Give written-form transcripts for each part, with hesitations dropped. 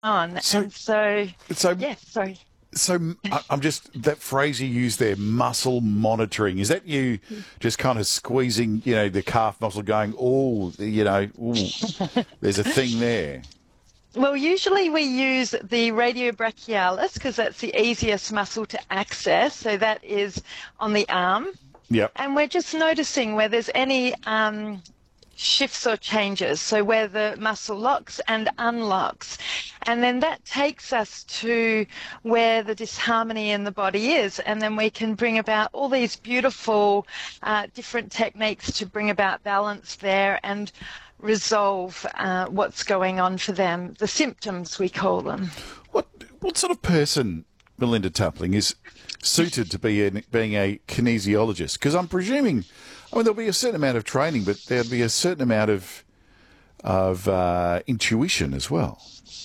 on. So, And so, so, yes, sorry. I'm just, that phrase you use there, muscle monitoring, is that you just kind of squeezing, the calf muscle going, oh, ooh, there's a thing there. Well, usually we use the radiobrachialis because that's the easiest muscle to access. So that is on the arm. Yep. And we're just noticing where there's any shifts or changes, so where the muscle locks and unlocks. And then that takes us to where the disharmony in the body is. And then we can bring about all these beautiful different techniques to bring about balance there and resolve what's going on for them, the symptoms we call them. What sort of person, Melinda Tupling, is suited to being a kinesiologist? Because I'm presuming, there'll be a certain amount of training, but there'll be a certain amount of intuition as well.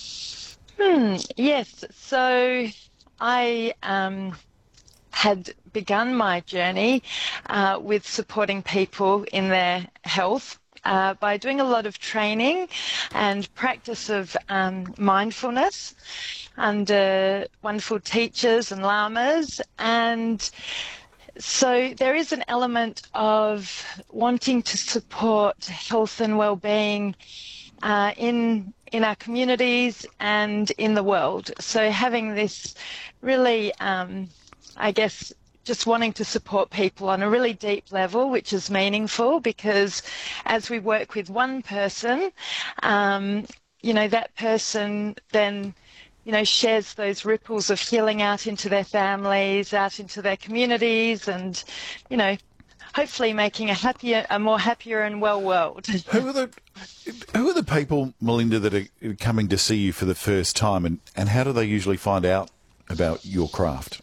Yes. So I had begun my journey with supporting people in their health by doing a lot of training and practice of mindfulness under wonderful teachers and lamas. And so there is an element of wanting to support health and well-being in our communities and in the world. So having this really, I guess, just wanting to support people on a really deep level, which is meaningful because as we work with one person, that person then shares those ripples of healing out into their families, out into their communities, and, hopefully making a more happier and well world. Who are the people, Melinda, that are coming to see you for the first time, and how do they usually find out about your craft?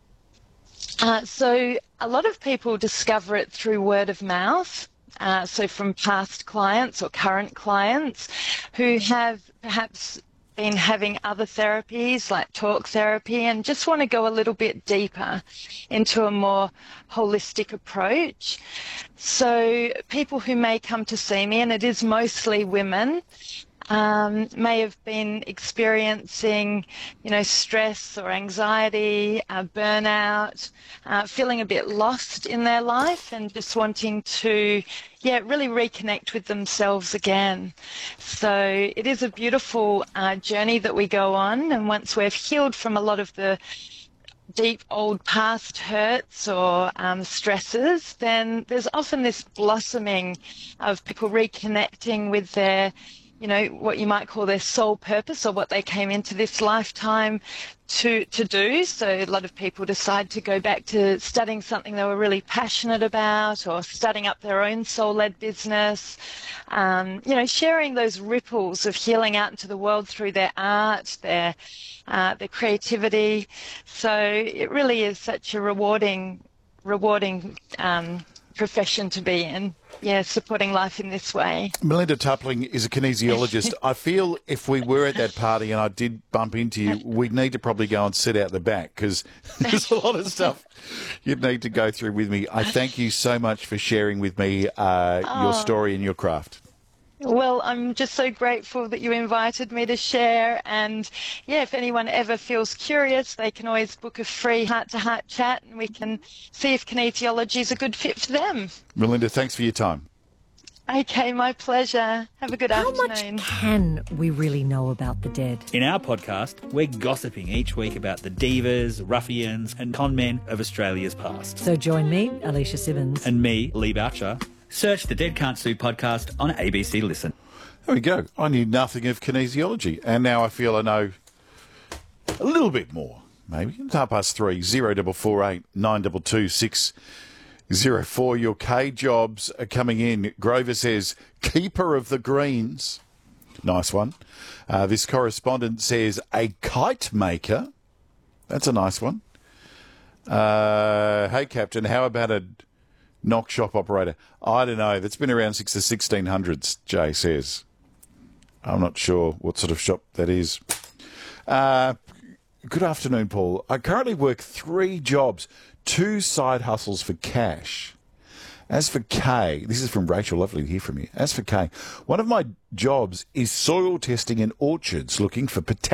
So a lot of people discover it through word of mouth. So from past clients or current clients who have perhaps been having other therapies like talk therapy and just want to go a little bit deeper into a more holistic approach. So people who may come to see me, and it is mostly women, may have been experiencing, stress or anxiety, burnout, feeling a bit lost in their life and just wanting to, really reconnect with themselves again. So it is a beautiful journey that we go on. And once we've healed from a lot of the deep old past hurts or stresses, then there's often this blossoming of people reconnecting with their what you might call their soul purpose or what they came into this lifetime to do. So a lot of people decide to go back to studying something they were really passionate about or starting up their own soul-led business, sharing those ripples of healing out into the world through their art, their creativity. So it really is such a rewarding profession to be in. Yeah, supporting life in this way. Melinda Tupling is a kinesiologist. I feel if we were at that party and I did bump into you, we'd need to probably go and sit out the back because there's a lot of stuff you'd need to go through with me. I thank you so much for sharing with me your story and your craft. Well, I'm just so grateful that you invited me to share. And if anyone ever feels curious, they can always book a free heart-to-heart chat and we can see if kinesiology is a good fit for them. Melinda, thanks for your time. Okay, my pleasure. Have a good afternoon. How much can we really know about the dead? In our podcast, we're gossiping each week about the divas, ruffians and con men of Australia's past. So join me, Alicia Simmons. And me, Lee Boucher. Search the Dead Can't Sue podcast on ABC Listen. There we go. I knew nothing of kinesiology, and now I feel I know a little bit more. Maybe. It's 3:30, 0448 922 604. Your K jobs are coming in. Grover says, keeper of the greens. Nice one. This correspondent says, a kite maker. That's a nice one. Hey, Captain, how about a knock shop operator? I don't know. That's been around since the 1600s, Jay says. I'm not sure what sort of shop that is. Good afternoon, Paul. I currently work 3 jobs, 2 side hustles for cash. As for K, this is from Rachel, lovely to hear from you. As for K, one of my jobs is soil testing in orchards looking for potential